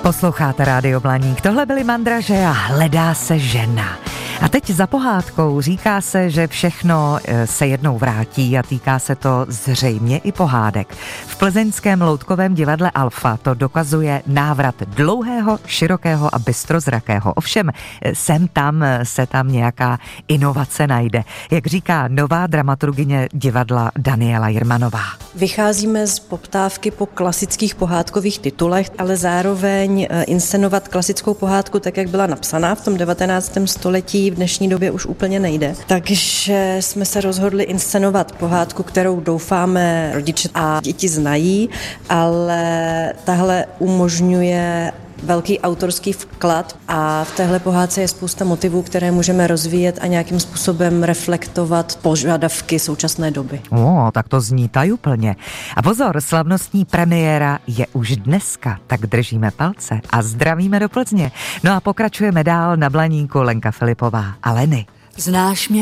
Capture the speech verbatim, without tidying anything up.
Posloucháte Rádio Blaník, tohle byly Mandraže a Hledá se žena. A teď za pohádkou říká se, že všechno se jednou vrátí a týká se to zřejmě i pohádek. V plzeňském loutkovém divadle Alfa to dokazuje návrat dlouhého, širokého a bystrozrakého. Ovšem, sem tam se tam nějaká inovace najde. Jak říká nová dramaturgyně divadla Daniela Jirmanová. Vycházíme z poptávky po klasických pohádkových titulech, ale zároveň inscenovat klasickou pohádku tak, jak byla napsaná v tom devatenáctém století, v dnešní době už úplně nejde. Takže jsme se rozhodli inscenovat pohádku, kterou doufáme rodiče a děti znají, ale tahle umožňuje velký autorský vklad a v téhle pohádce je spousta motivů, které můžeme rozvíjet a nějakým způsobem reflektovat požadavky současné doby. O, tak to zní tajuplně. A pozor, slavnostní premiéra je už dneska, tak držíme palce a zdravíme do Plzně. No a pokračujeme dál na Blaníku. Lenka Filipová a Leny. Znáš mě?